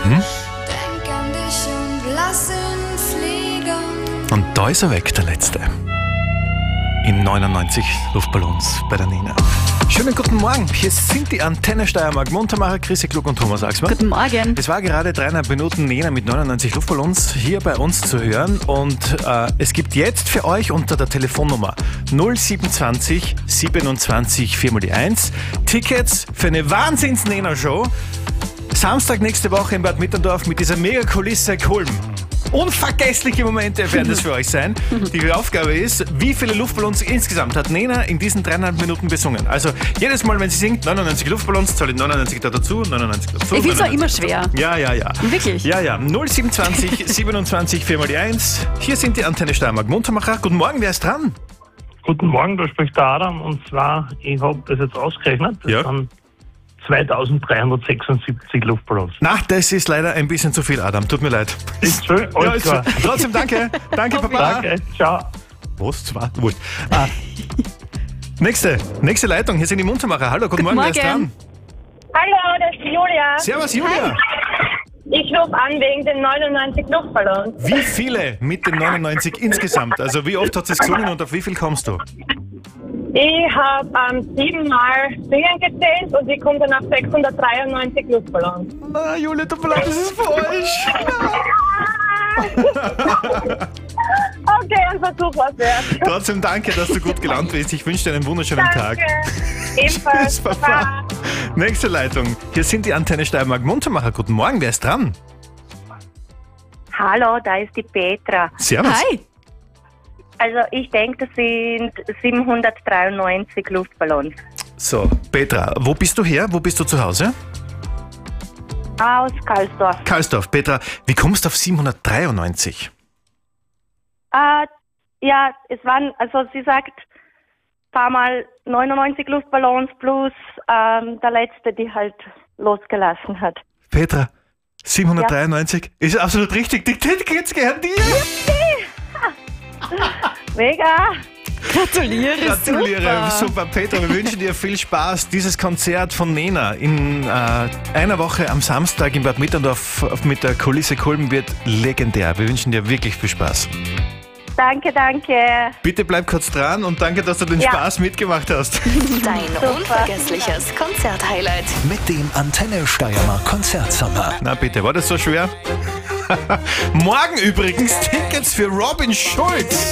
Denk an dich und lass ihn fliegen. Und da ist er weg, der letzte. In 99 Luftballons bei der Nina. Schönen guten Morgen, hier sind die Antenne Steiermark. Montermacher, Chrissy Klug und Thomas Axmann. Guten Morgen. Es war gerade 3,5 Minuten Nina mit 99 Luftballons hier bei uns zu hören. Und es gibt jetzt für euch unter der Telefonnummer 0720 27 4x1 Tickets für eine Wahnsinns-Nena-Show. Samstag nächste Woche in Bad Mitterndorf mit dieser Mega-Kulisse Kulm. Unvergessliche Momente werden das für euch sein. Die Aufgabe ist, wie viele Luftballons insgesamt hat Nena in diesen 3,5 Minuten besungen. Also jedes Mal, wenn sie singt, 99 Luftballons, zahle ich 99 da dazu, 99 dazu. Ich finde es auch immer schwer. Ja. Wirklich? Ja. 027 27 4x1. Hier sind die Antenne Steiermark. Montermacher, guten Morgen, wer ist dran? Guten Morgen, da spricht der Adam. Und zwar, ich habe das jetzt ausgerechnet, das sind 2376 Luftballons. Na, das ist leider ein bisschen zu viel, Adam. Tut mir leid. Ist schön, alles klar. Trotzdem danke. Danke, Papa. Danke, ciao. Was? Zwei? Wurscht. Nächste Leitung. Hier sind die Montermacher. Hallo, guten Morgen, wer ist dran? Hallo, das ist Julia. Servus, Julia. Ich rufe an wegen den 99 Luftballons. Wie viele mit den 99 insgesamt? Also wie oft hat sie es gesungen und auf wie viel kommst du? Ich habe 7-mal Singen gezählt und ich komme dann auf 693 Luftballons. Na, Julia, tut mir leid, das ist falsch. Okay, ein Versuch was wert. Trotzdem danke, dass du gut gelaunt bist. Ich wünsche dir einen wunderschönen Tag. Ebenfalls. Tschüss, Papa. Nächste Leitung. Hier sind die Antenne Steiermark. Montermacher, guten Morgen, wer ist dran? Hallo, da ist die Petra. Servus. Hi. Also ich denke, das sind 793 Luftballons. So, Petra, wo bist du her? Wo bist du zu Hause? Aus Karlsdorf. Karlsdorf. Petra, wie kommst du auf 793? Ja, es waren, also sie sagt, ein paar Mal 99 Luftballons plus der letzte, die halt losgelassen hat. Petra, 793 ist absolut richtig. Die Tickets gehören dir. Mega! Gratuliere. Super, Petra, wir wünschen dir viel Spaß. Dieses Konzert von Nena in einer Woche am Samstag in Bad Mitterndorf mit der Kulisse Kulm wird legendär. Wir wünschen dir wirklich viel Spaß. Danke. Bitte bleib kurz dran und danke, dass du den Spaß mitgemacht hast. Dein unvergessliches Konzerthighlight. Mit dem Antenne Steiermark Konzertsommer. Na bitte, war das so schwer? Morgen übrigens Tickets für Robin Schulz.